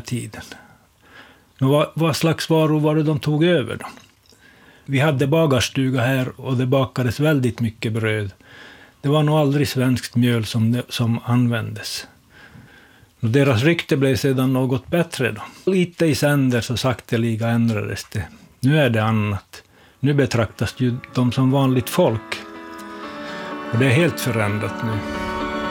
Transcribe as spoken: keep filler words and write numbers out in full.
tiden. Vad, vad slags varor var det de tog över då? Vi hade bagarstuga här och det bakades väldigt mycket bröd. Det var nog aldrig svenskt mjöl som, som användes. Och deras rykte blev sedan något bättre då. Lite i sänder så sakteliga ändrades det. Nu är det annat. Nu betraktas ju de som vanligt folk. Och det är helt förändrat nu.